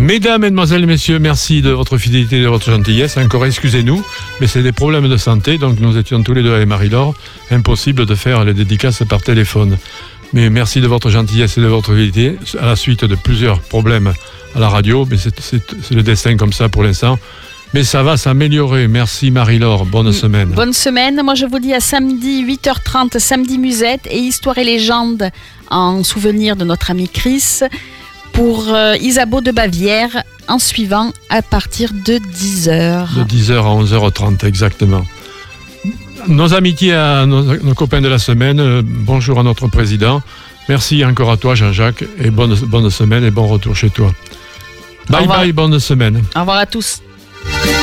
Mesdames, mesdemoiselles, messieurs, merci de votre fidélité et de votre gentillesse. Encore excusez-nous, mais c'est des problèmes de santé, donc nous étions tous les deux avec Marie-Laure. Impossible de faire les dédicaces par téléphone. Mais merci de votre gentillesse et de votre fidélité à la suite de plusieurs problèmes à la radio. Mais c'est le destin comme ça pour l'instant. Mais ça va s'améliorer. Merci Marie-Laure. Bonne semaine. Bonne semaine. Moi, je vous dis à samedi 8h30, samedi musette et histoire et légende en souvenir de notre ami Chris pour Isabeau de Bavière en suivant à partir de 10h. De 10h à 11h30, exactement. Nos amitiés à nos copains de la semaine. Bonjour à notre président. Merci encore à toi, Jean-Jacques. Et bonne semaine et bon retour chez toi. Bye bye, bonne semaine. Au revoir à tous.